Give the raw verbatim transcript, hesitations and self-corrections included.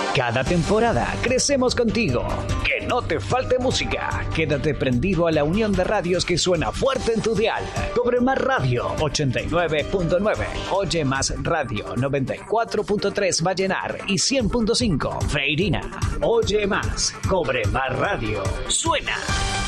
Cada temporada crecemos contigo. Que no te falte música. Quédate prendido a la unión de radios que suena fuerte en tu dial. Cobre Más Radio ochenta y nueve punto nueve. Oye Más Radio noventa y cuatro punto tres Vallenar y cien punto cinco Feirina. Oye Más. Cobre Más Radio. Suena.